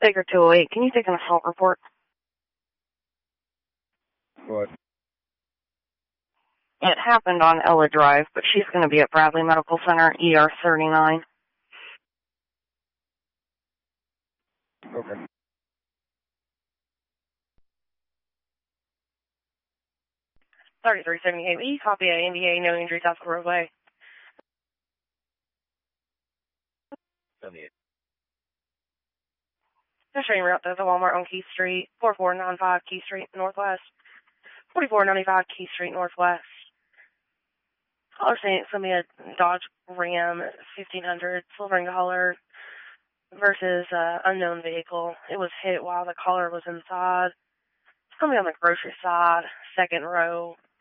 Baker 208, can you take an assault report? What? It happened on Ella Drive, but she's going to be at Bradley Medical Center, ER 39. Okay. $33.78. Copy a NDA, no injuries off the roadway. 78. Just showing route to the Walmart on Key Street, 4495 Key Street Northwest. 4495 Key Street Northwest. Caller saying it's going to be a Dodge Ram 1500, silver in color, versus unknown vehicle. It was hit while the caller was inside. It's going to be on the grocery side, second row.